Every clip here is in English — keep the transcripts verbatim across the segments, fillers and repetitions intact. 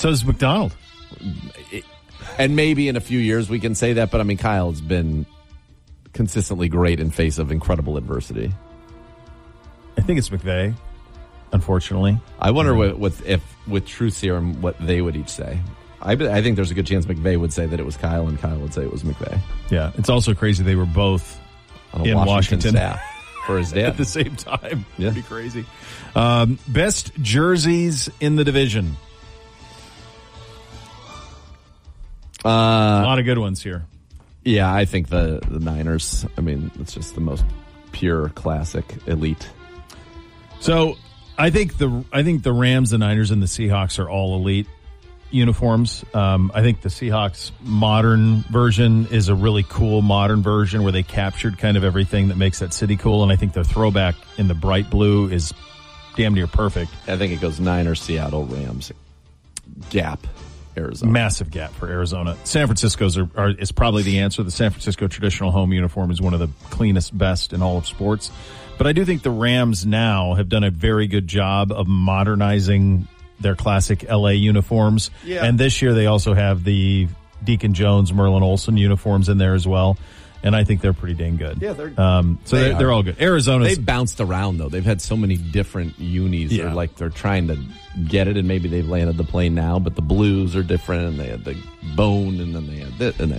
So does McDonald. And maybe in a few years we can say that, but I mean, Kyle's been consistently great in face of incredible adversity. I think it's McVay, unfortunately. I wonder what, what if with Truth Serum what they would each say. I, I think there's a good chance McVay would say that it was Kyle, and Kyle would say it was McVay. Yeah, it's also crazy they were both on a in Washington, Washington staff for his dad at the same time. Yeah. Pretty crazy. Um, best jerseys in the division. Uh, a lot of good ones here. Yeah, I think the, the Niners. I mean, it's just the most pure, classic, elite. So, I think the I think the Rams, the Niners, and the Seahawks are all elite uniforms. Um, I think the Seahawks modern version is a really cool modern version where they captured kind of everything that makes that city cool, and I think their throwback in the bright blue is damn near perfect. I think it goes Niners, Seattle, Rams, Gap, Arizona. Massive gap for Arizona. San Francisco's are, are, is probably the answer. The San Francisco traditional home uniform is one of the cleanest, best in all of sports. But I do think the Rams now have done a very good job of modernizing their classic L A uniforms. Yeah. And this year they also have the Deacon Jones, Merlin Olsen uniforms in there as well. And I think they're pretty dang good. Yeah, they're um, so they they're, they're all good. Arizona's They bounced around though. They've had so many different unis. Yeah. They're like they're trying to get it, and maybe they've landed the plane now. But the blues are different, and they had the bone, and then they had this, and they,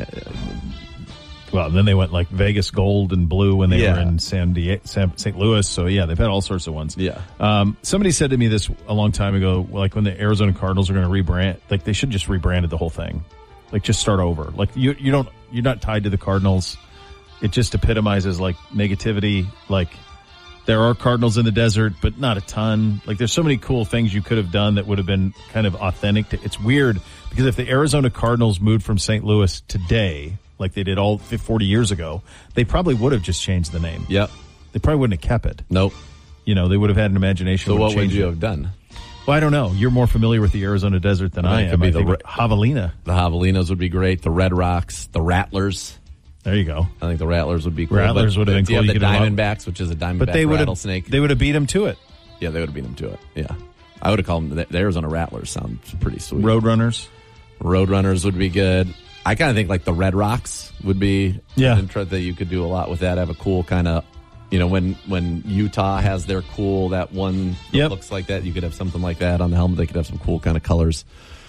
well, then they went like Vegas gold and blue when they Yeah. were in San Diego, San, Saint Louis. So yeah, they've had all sorts of ones. Yeah. Um, somebody said to me this a long time ago, like when the Arizona Cardinals are going to rebrand, like they should just rebranded the whole thing, like just start over. Like you, you don't, you're not tied to the Cardinals. It just epitomizes like negativity. Like there are Cardinals in the desert, but not a ton. Like there's so many cool things you could have done that would have been kind of authentic. To, it's weird because if the Arizona Cardinals moved from Saint Louis today, like they did all forty years ago, they probably would have just changed the name. Yep. They probably wouldn't have kept it. Nope. You know, they would have had an imagination. So what would change you it. have done? Well, I don't know. You're more familiar with the Arizona desert than I, I am. could be I the think re- Javelina. The Javelinos would be great. The Red Rocks, the Rattlers. There you go. I think the Rattlers would be cool. Rattlers would have been Do you cool. have You the could have Diamondbacks, which is a Diamondback But they would have rattlesnake. they would have beat them to it. Yeah, they would have beat them to it. Yeah. I would have called them the, the Arizona Rattlers. Sound pretty sweet. Roadrunners. Roadrunners would be good. I kind of think like the Red Rocks would be Yeah. an intro that you could do a lot with that. Have a cool kind of, you know, when when Utah has their cool, that one that Yep. looks like that, you could have something like that on the helmet. They could have some cool kind of colors.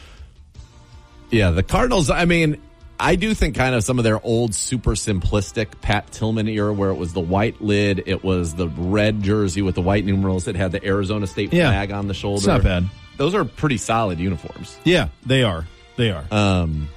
Yeah, the Cardinals, I mean, I do think kind of some of their old super simplistic Pat Tillman era where it was the white lid, it was the red jersey with the white numerals, it had the Arizona State Yeah. flag on the shoulder. It's not bad. Those are pretty solid uniforms. Yeah, they are. They are. Um,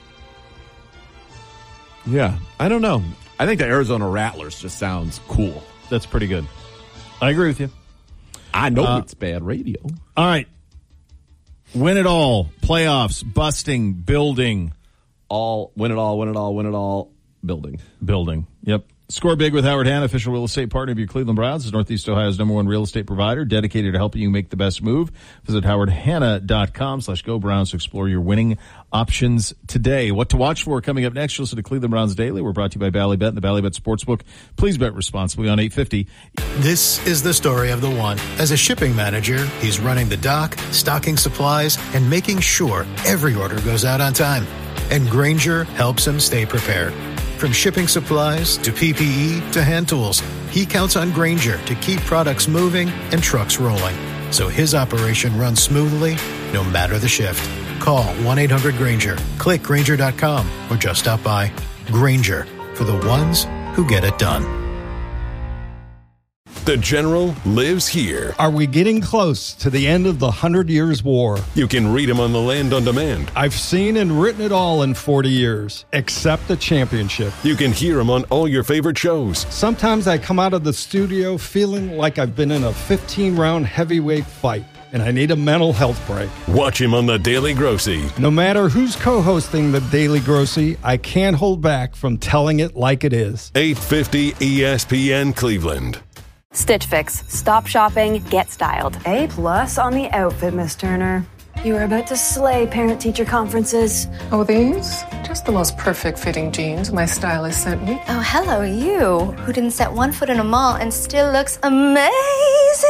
yeah, I don't know. I think the Arizona Rattlers just sounds cool. That's pretty good. I agree with you. I know Uh, it's bad radio. All right. Win it all. Playoffs. Busting. Building. All win it all, win it all, win it all. Building. Building. Yep. Score big with Howard Hanna, official real estate partner of your Cleveland Browns. Is Northeast Ohio's number one real estate provider, dedicated to helping you make the best move. Visit howardhanna.com slash go Browns to explore your winning options today. What to watch for coming up next. You'll listen to Cleveland Browns Daily. We're brought to you by Ballybet and the Ballybet Sportsbook. Please bet responsibly on eight fifty. This is the story of the one. As a shipping manager, he's running the dock, stocking supplies, and making sure every order goes out on time. And Grainger helps him stay prepared. From shipping supplies to P P E to hand tools, he counts on Grainger to keep products moving and trucks rolling. So his operation runs smoothly, no matter the shift. Call one eight hundred Grainger, click Grainger dot com, or just stop by. Grainger, for the ones who get it done. The General lives here. Are we getting close to the end of the Hundred Years' War? You can read him on the Land on Demand. I've seen and written it all in forty years, except the championship. You can hear him on all your favorite shows. Sometimes I come out of the studio feeling like I've been in a fifteen-round heavyweight fight, and I need a mental health break. Watch him on The Daily Grossy. No matter who's co-hosting The Daily Grossy, I can't hold back from telling it like it is. eight fifty E S P N Cleveland. Stitch Fix. Stop shopping, get styled. A plus on the outfit, Miss Turner. You were about to slay parent-teacher conferences. Oh, these? Just the most perfect fitting jeans my stylist sent me. Oh, hello, you, who didn't set one foot in a mall and still looks amazing.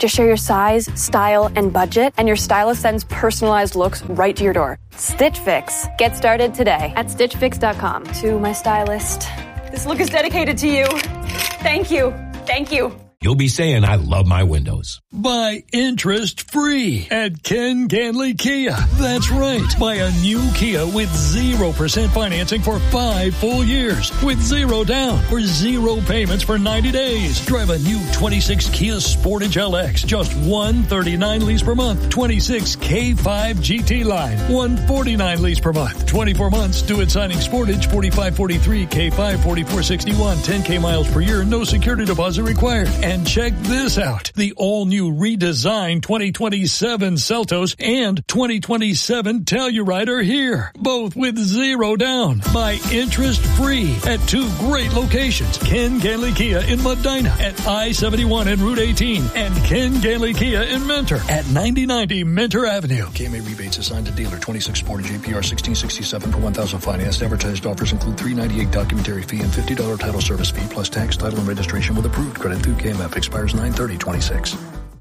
Just share your size, style, and budget, and your stylist sends personalized looks right to your door. Stitch Fix. Get started today at stitch fix dot com. To my stylist, this look is dedicated to you. Thank you. Thank you. You'll be saying, I love my windows. Buy interest-free at Ken Ganley Kia. That's right. Buy a new Kia with zero percent financing for five full years with zero down or zero payments for ninety days. Drive a new twenty-six Kia Sportage L X, just one hundred thirty-nine lease per month. twenty-six K five G T Line, one hundred forty-nine lease per month. twenty-four months, due at signing Sportage, forty-five forty-three, K five forty-four sixty-one, ten K miles per year, no security deposit required. And check this out. The all-new redesigned twenty twenty-seven Seltos and twenty twenty-seven Telluride are here, both with zero down. Buy interest-free at two great locations. Ken Ganley Kia in Medina at I seventy-one and Route eighteen, and Ken Ganley Kia in Mentor at ninety ninety Mentor Avenue. K M A rebates assigned to dealer. twenty-six Sportage A P R sixteen sixty-seven for one thousand financed. Advertised offers include three ninety-eight documentary fee and fifty dollars title service fee plus tax, title, and registration with approved credit through K M F. Expires nine thirty twenty-six.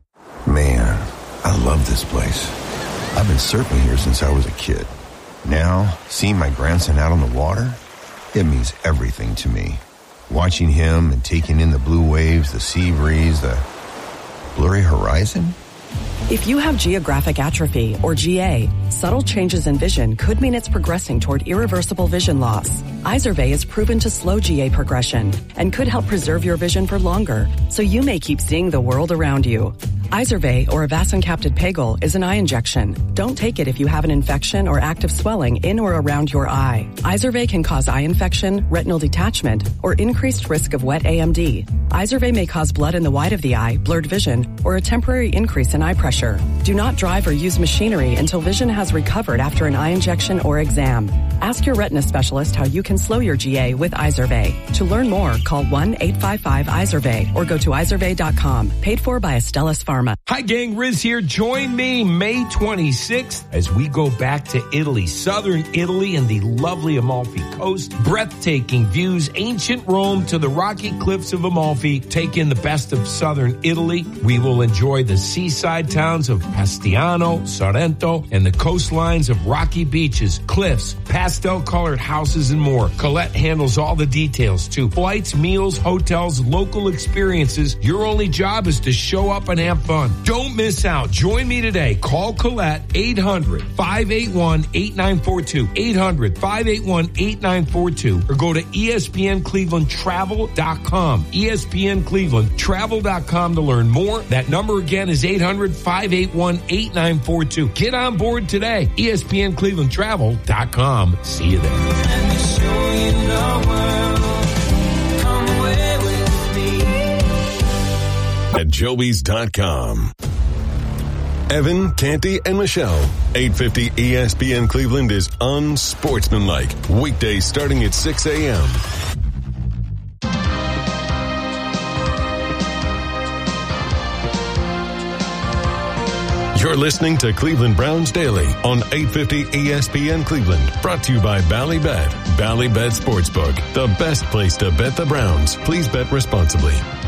Man, I love this place. I've been surfing here since I was a kid. Now, seeing my grandson out on the water, it means everything to me. Watching him and taking in the blue waves, the sea breeze, the blurry horizon. If you have geographic atrophy, or G A, subtle changes in vision could mean it's progressing toward irreversible vision loss. Izervay is proven to slow G A progression and could help preserve your vision for longer, so you may keep seeing the world around you. Izervay, or avacincaptad pegol, is an eye injection. Don't take it if you have an infection or active swelling in or around your eye. Izervay can cause eye infection, retinal detachment, or increased risk of wet A M D. Izervay may cause blood in the white of the eye, blurred vision, or a temporary increase in eye pressure. Do not drive or use machinery until vision has recovered after an eye injection or exam. Ask your retina specialist how you can slow your G A with Izervay. To learn more, call one eight five five Izervay or go to izervay dot com. Paid for by Astellas Pharma. Hi gang, Riz here. Join me May twenty-sixth as we go back to Italy, southern Italy and the lovely Amalfi Coast. Breathtaking views, ancient Rome to the rocky cliffs of Amalfi. Take in the best of southern Italy. We will enjoy the seaside towns of Pastiano, Sorrento, and the coastlines of rocky beaches, cliffs, pastel-colored houses, and more. Colette handles all the details too. Flights, meals, hotels, local experiences. Your only job is to show up and have fun. Don't miss out. Join me today. Call Colette eight hundred, five eight one, eight nine four two, eight hundred, five eight one, eight nine four two, or go to E S P N Cleveland Travel dot com. E S P N Cleveland Travel dot com to learn more. That number again is eight hundred, five eight one, eight nine four two. Get on board today. E S P N Cleveland Travel dot com. See you there. At Joey's dot com. Evan, Canty, and Michelle. eight fifty E S P N Cleveland is unsportsmanlike. Weekdays starting at six a.m. You're listening to Cleveland Browns Daily on eight fifty E S P N Cleveland. Brought to you by Ballybet. Ballybet Sportsbook, the best place to bet the Browns. Please bet responsibly.